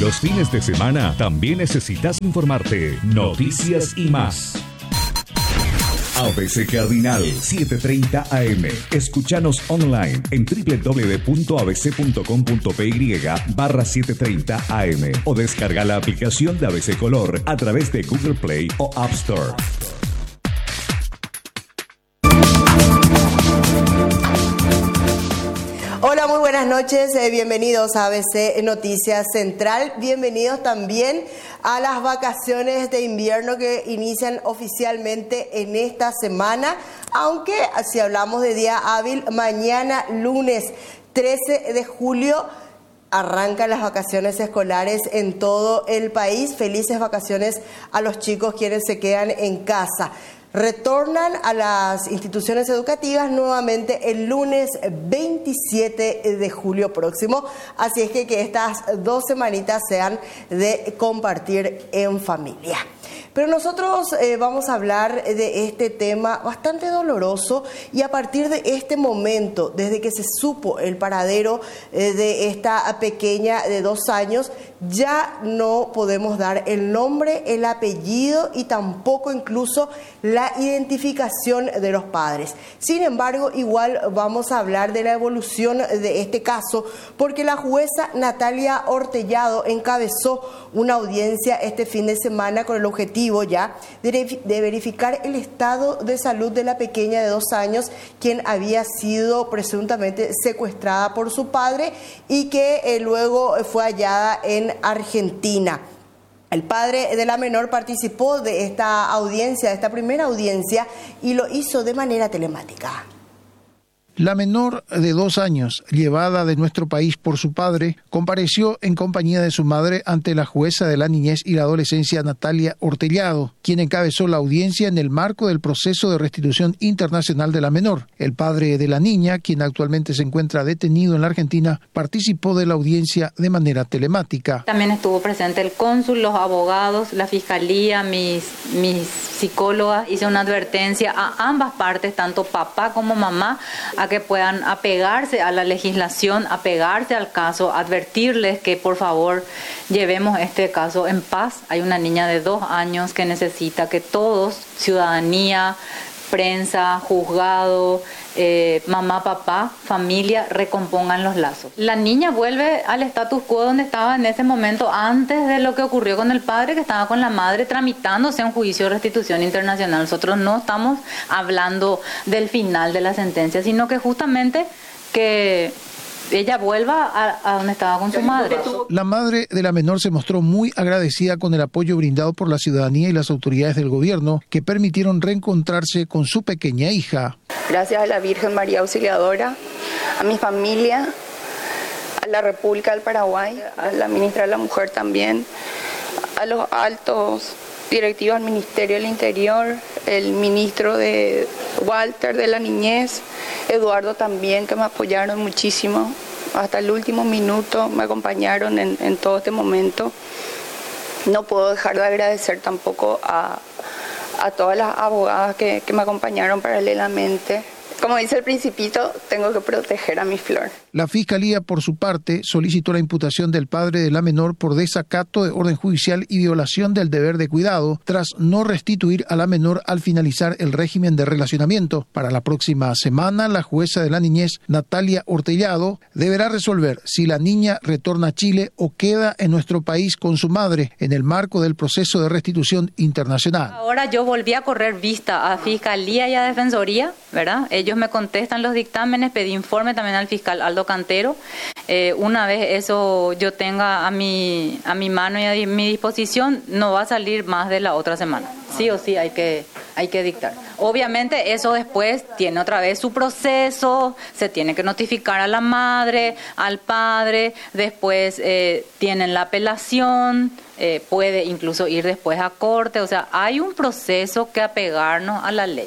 Los fines de semana también necesitas informarte. Noticias y más. ABC Cardinal 7:30 AM. Escúchanos online en www.abc.com.py/730 AM o descarga la aplicación de ABC Color a través de Google Play o App Store. Hola, muy buenas noches, bienvenidos a ABC Noticias Central, bienvenidos también a las vacaciones de invierno que inician oficialmente en esta semana, aunque si hablamos de día hábil, mañana lunes 13 de julio arrancan las vacaciones escolares en todo el país. Felices vacaciones a los chicos quienes se quedan en casa. Retornan a las instituciones educativas nuevamente el lunes 27 de julio próximo, así es que estas 2 semanitas sean de compartir en familia. Pero nosotros vamos a hablar de este tema bastante doloroso y a partir de este momento, desde que se supo el paradero de esta pequeña de 2 años, ya no podemos dar el nombre, el apellido y tampoco incluso la identificación de los padres. Sin embargo, igual vamos a hablar de la evolución de este caso porque la jueza Natalia Ortellado encabezó una audiencia este fin de semana con el objetivo ya de verificar el estado de salud de la pequeña de 2 años, quien había sido presuntamente secuestrada por su padre y que luego fue hallada en Argentina. El padre de la menor participó de esta audiencia, de esta primera audiencia, y lo hizo de manera telemática. La menor de 2 años, llevada de nuestro país por su padre, compareció en compañía de su madre ante la jueza de la niñez y la adolescencia Natalia Ortellado, quien encabezó la audiencia en el marco del proceso de restitución internacional de la menor. El padre de la niña, quien actualmente se encuentra detenido en la Argentina, participó de la audiencia de manera telemática. También estuvo presente el cónsul, los abogados, la fiscalía, mis psicólogas. Hice una advertencia a ambas partes, tanto papá como mamá, a que puedan apegarse a la legislación, apegarse al caso, advertirles que por favor llevemos este caso en paz. Hay una niña de 2 años que necesita que todos, ciudadanía, prensa, juzgado, mamá, papá, familia, recompongan los lazos. La niña vuelve al status quo donde estaba en ese momento antes de lo que ocurrió con el padre, que estaba con la madre tramitándose un juicio de restitución internacional. Nosotros no estamos hablando del final de la sentencia, sino que justamente que ella vuelva a donde estaba con su madre. La madre de la menor se mostró muy agradecida con el apoyo brindado por la ciudadanía y las autoridades del gobierno que permitieron reencontrarse con su pequeña hija. Gracias a la Virgen María Auxiliadora, a mi familia, a la República del Paraguay, a la ministra de la Mujer también, a los altos directivos del Ministerio del Interior, el ministro de Walter de la Niñez, Eduardo también, que me apoyaron muchísimo. Hasta el último minuto me acompañaron en todo este momento. No puedo dejar de agradecer tampoco a todas las abogadas que me acompañaron paralelamente. Como dice el Principito, tengo que proteger a mi flor. La Fiscalía, por su parte, solicitó la imputación del padre de la menor por desacato de orden judicial y violación del deber de cuidado, tras no restituir a la menor al finalizar el régimen de relacionamiento. Para la próxima semana, la jueza de la niñez, Natalia Ortellado, deberá resolver si la niña retorna a Chile o queda en nuestro país con su madre, en el marco del proceso de restitución internacional. Ahora yo volví a correr vista a Fiscalía y a Defensoría, ¿verdad? Ellos me contestan los dictámenes, pedí informe también al fiscal Aldo Cantero. Una vez eso yo tenga a mi mano y a mi disposición, no va a salir más de la otra semana. Sí o sí hay que dictar. Obviamente eso después tiene otra vez su proceso, se tiene que notificar a la madre, al padre, después tienen la apelación, puede incluso ir después a corte, o sea, hay un proceso que apegarnos a la ley.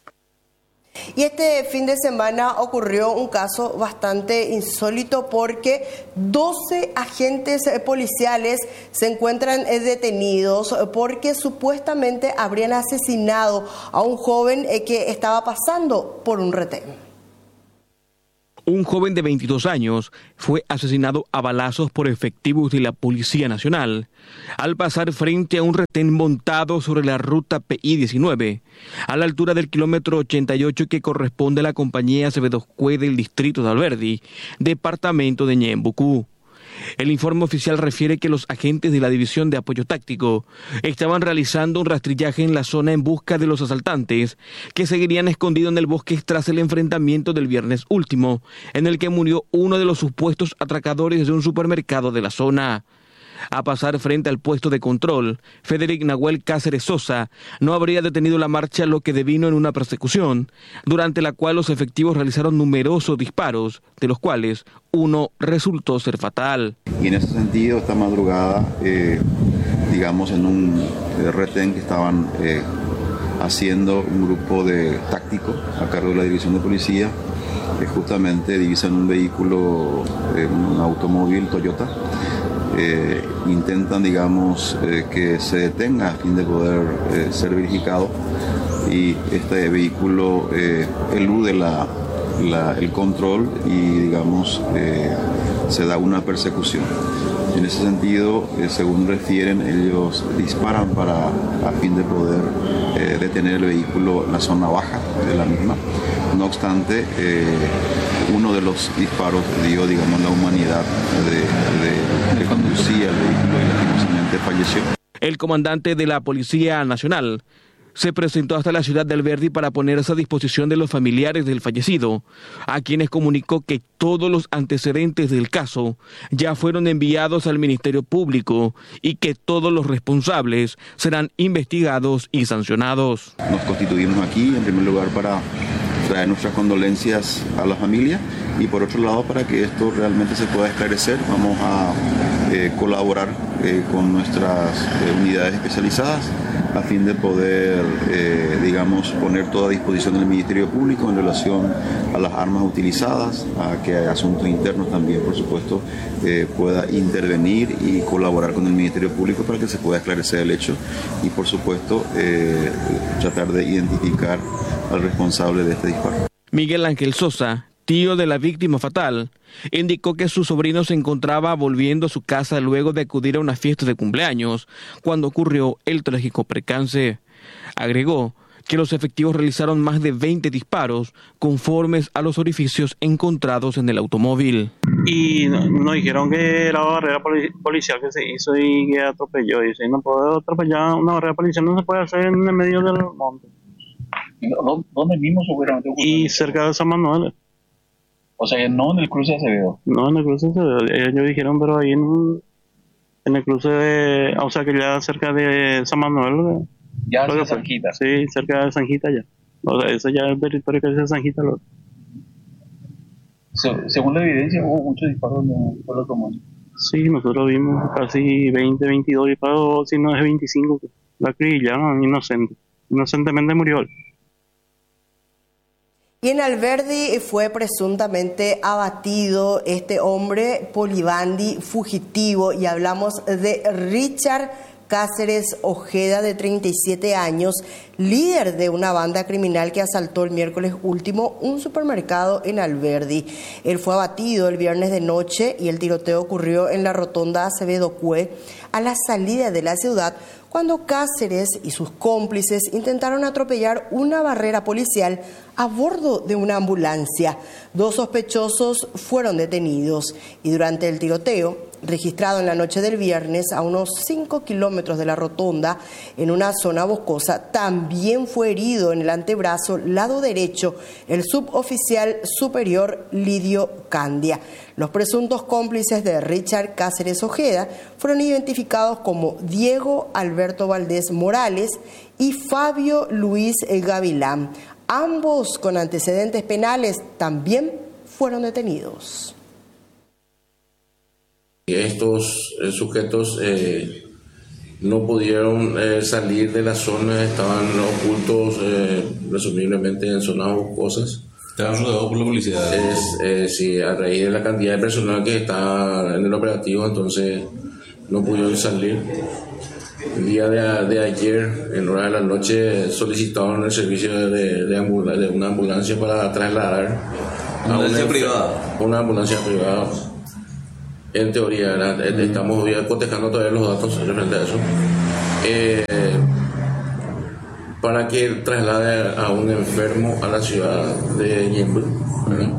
Y este fin de semana ocurrió un caso bastante insólito porque 12 agentes policiales se encuentran detenidos porque supuestamente habrían asesinado a un joven que estaba pasando por un retén. Un joven de 22 años fue asesinado a balazos por efectivos de la Policía Nacional al pasar frente a un retén montado sobre la ruta PI-19, a la altura del kilómetro 88 que corresponde a la compañía Acebedoscue del distrito de Alberdi, departamento de Ñembucú. El informe oficial refiere que los agentes de la División de Apoyo Táctico estaban realizando un rastrillaje en la zona en busca de los asaltantes que seguirían escondidos en el bosque tras el enfrentamiento del viernes último, en el que murió uno de los supuestos atracadores de un supermercado de la zona. A pasar frente al puesto de control, Federic Nahuel Cáceres Sosa no habría detenido la marcha, lo que devino en una persecución, durante la cual los efectivos realizaron numerosos disparos, de los cuales uno resultó ser fatal. Y en ese sentido, esta madrugada, digamos, en un retén que estaban haciendo un grupo de tácticos a cargo de la División de Policía, justamente divisan un vehículo, un automóvil Toyota. Intentan, digamos, que se detenga a fin de poder ser verificado, y este vehículo elude el control y, digamos, se da una persecución. En ese sentido, según refieren, ellos disparan a fin de poder detener el vehículo en la zona baja de la misma. No obstante, uno de los disparos dio, digamos, la humanidad que conducía el vehículo y lastimosamente falleció. El comandante de la Policía Nacional se presentó hasta la ciudad de Alberdi para ponerse a disposición de los familiares del fallecido, a quienes comunicó que todos los antecedentes del caso ya fueron enviados al Ministerio Público y que todos los responsables serán investigados y sancionados. Nos constituimos aquí, en primer lugar, para traer nuestras condolencias a la familia, y por otro lado, para que esto realmente se pueda esclarecer, vamos a colaborar con nuestras unidades especializadas a fin de poder, digamos, poner todo a disposición del Ministerio Público en relación a las armas utilizadas, a que Asuntos Internos también, por supuesto, pueda intervenir y colaborar con el Ministerio Público para que se pueda esclarecer el hecho y, por supuesto, tratar de identificar al responsable de este disparo. Miguel Ángel Sosa, tío de la víctima fatal, indicó que su sobrino se encontraba volviendo a su casa luego de acudir a una fiesta de cumpleaños cuando ocurrió el trágico percance. Agregó que los efectivos realizaron más de 20 disparos conformes a los orificios encontrados en el automóvil. Y nos dijeron que era barrera policial que se hizo y que atropelló. Y dice, no puedo atropellar, una barrera policial no se puede hacer en el medio del monte. ¿Dónde mismo seguramente? Y cerca de San Manuel. O sea, no en el cruce de Acevedo. No, en el cruce de Acevedo. Ellos dijeron, pero ahí en el cruce de... O sea, que ya cerca de San Manuel. Ya hacia Sanjita. Sí, cerca de Sanjita ya. O sea, eso ya es el territorio que es de Sanjita. Según la evidencia, hubo muchos disparos en el automóvil. Sí, nosotros vimos casi 20, 22 disparos, si no es 25. La acribillaron, inocentemente murió. Y en Alberdi fue presuntamente abatido este hombre polibandi fugitivo, y hablamos de Richard Cáceres Ojeda, de 37 años, líder de una banda criminal que asaltó el miércoles último un supermercado en Alberdi. Él fue abatido el viernes de noche y el tiroteo ocurrió en la rotonda Acebedoscue, a la salida de la ciudad, cuando Cáceres y sus cómplices intentaron atropellar una barrera policial a bordo de una ambulancia. 2 sospechosos fueron detenidos y durante el tiroteo, registrado en la noche del viernes a unos 5 kilómetros de la rotonda, en una zona boscosa, también fue herido en el antebrazo lado derecho el suboficial superior Lidio Candia. Los presuntos cómplices de Richard Cáceres Ojeda fueron identificados como Diego Alberto Valdés Morales y Fabio Luis Gavilán. Ambos con antecedentes penales también fueron detenidos. Estos sujetos no pudieron salir de la zona, estaban ocultos presumiblemente en zonas boscosas. ¿Estaban rodeados por la policía? Sí, a raíz de la cantidad de personal que está en el operativo, entonces no pudieron salir. El día de ayer, en horas de la noche, solicitaron el servicio de una ambulancia para trasladar Ambulancia privada. Una ambulancia privada. En teoría, estamos cotejando todavía los datos referente a eso. Para que traslade a un enfermo a la ciudad de Ñemby, ¿verdad?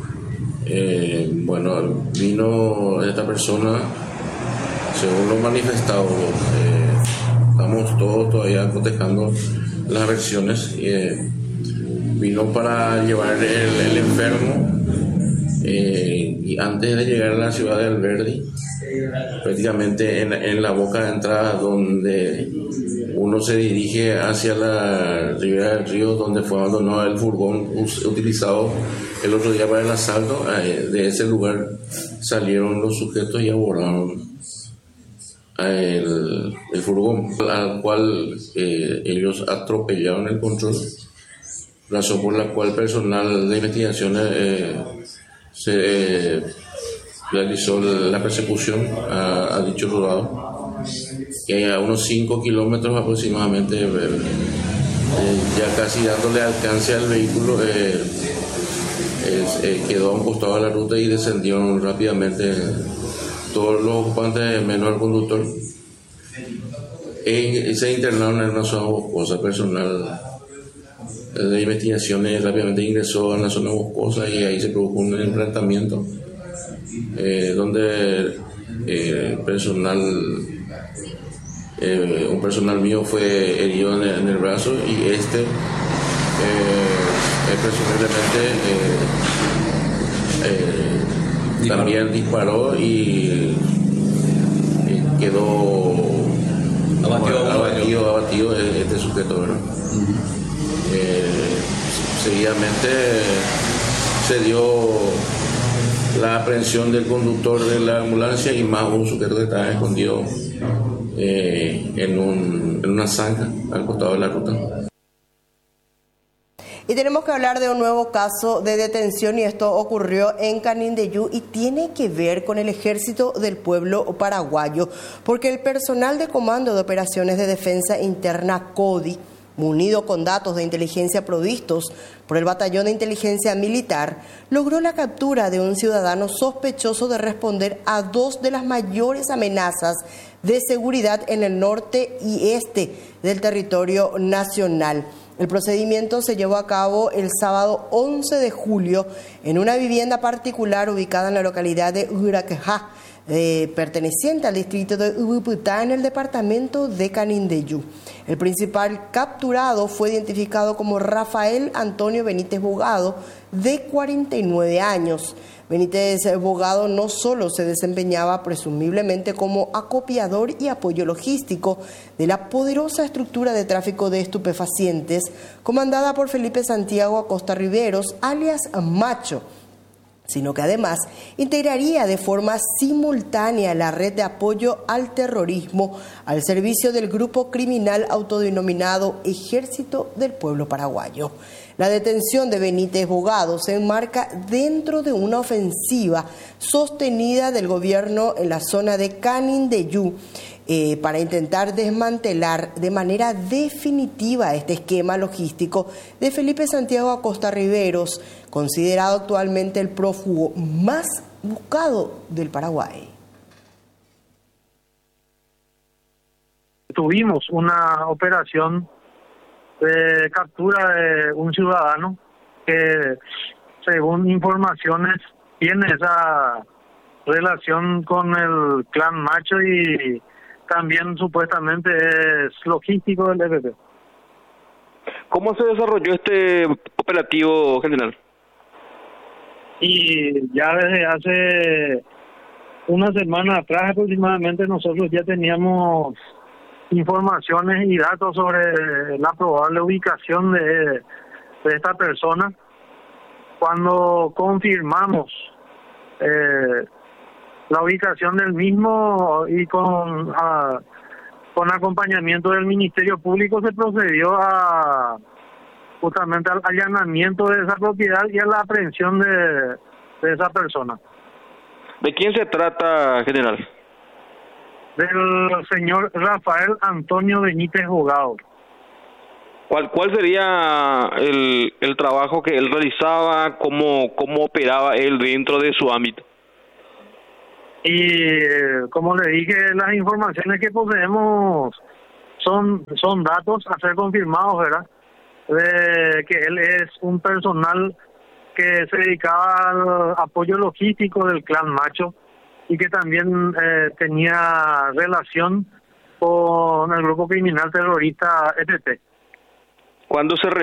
Bueno, vino esta persona, según lo manifestado, estamos todos todavía cotejando las versiones. Vino para llevar el enfermo y antes de llegar a la ciudad de Alberdi, prácticamente en la boca de entrada donde uno se dirige hacia la ribera del río donde fue abandonado el furgón utilizado el otro día para el asalto, de ese lugar salieron los sujetos y abordaron el furgón, al cual ellos atropellaron el control, razón por la cual personal de investigaciones se realizó la persecución a dicho rodado, que a unos 5 kilómetros aproximadamente, ya casi dándole alcance al vehículo, quedó a un costado de la ruta y descendieron rápidamente todos los ocupantes menos el conductor, y se internaron en una zona boscosa. Personal de investigaciones rápidamente ingresó a la zona boscosa y ahí se produjo un enfrentamiento donde un personal mío fue herido en el brazo y presumiblemente también disparó y quedó abatido este sujeto, ¿verdad? Seguidamente se dio la aprehensión del conductor de la ambulancia y más un sujeto que estaba escondido en una zanja al costado de la ruta. Y tenemos que hablar de un nuevo caso de detención, y esto ocurrió en Canindeyú y tiene que ver con el Ejército del Pueblo Paraguayo, porque el personal de Comando de Operaciones de Defensa Interna CODI, munido con datos de inteligencia provistos por el Batallón de Inteligencia Militar, logró la captura de un ciudadano sospechoso de responder a dos de las mayores amenazas de seguridad en el norte y este del territorio nacional. El procedimiento se llevó a cabo el sábado 11 de julio en una vivienda particular ubicada en la localidad de Uraquejá, perteneciente al distrito de Ubuputá, en el departamento de Canindeyú. El principal capturado fue identificado como Rafael Antonio Benítez Bogado, de 49 años. Benítez Bogado no solo se desempeñaba presumiblemente como acopiador y apoyo logístico de la poderosa estructura de tráfico de estupefacientes comandada por Felipe Santiago Acosta Riveros, alias Macho, sino que además integraría de forma simultánea la red de apoyo al terrorismo al servicio del grupo criminal autodenominado Ejército del Pueblo Paraguayo. La detención de Benítez Bogado se enmarca dentro de una ofensiva sostenida del gobierno en la zona de Canindeyú para intentar desmantelar de manera definitiva este esquema logístico de Felipe Santiago Acosta Riveros, considerado actualmente el prófugo más buscado del Paraguay. Tuvimos una operación de captura de un ciudadano que, según informaciones, tiene esa relación con el clan Macho y también supuestamente es logístico del EPP. ¿Cómo se desarrolló este operativo, general? Y ya desde hace una semana atrás aproximadamente nosotros ya teníamos informaciones y datos sobre la probable ubicación de esta persona. Cuando confirmamos la ubicación del mismo y con acompañamiento del Ministerio Público se procedió justamente al allanamiento de esa propiedad y a la aprehensión de esa persona. ¿De quién se trata, general? Del señor Rafael Antonio Benítez Bogado. ¿Cuál sería el trabajo que él realizaba? ¿Cómo operaba él dentro de su ámbito? Y como le dije, las informaciones que poseemos son datos a ser confirmados, ¿verdad? De que él es un personal que se dedicaba al apoyo logístico del clan Macho y que también tenía relación con el grupo criminal terrorista EPP. ¿Cuándo se